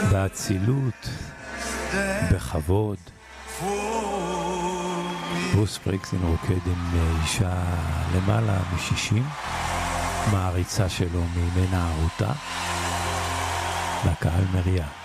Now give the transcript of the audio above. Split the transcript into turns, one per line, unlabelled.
באצילות, בכבוד. ברוס ספרינגסטין רוקד עם אישה למעלה מ-60, מעריצה שלו מימי נערותה, לקהל מריע.